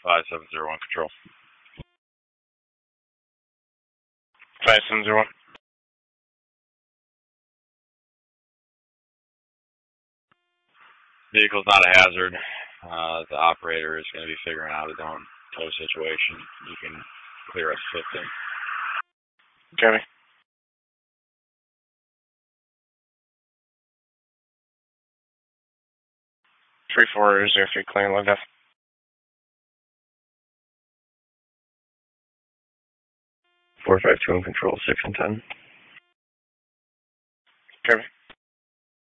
5701 control. 5701. Vehicle's not a hazard. The operator is going to be figuring out his own tow situation. You can clear us 15. Copy. Three 403 clearing low def. 452 in control, 6 and 10. Copy.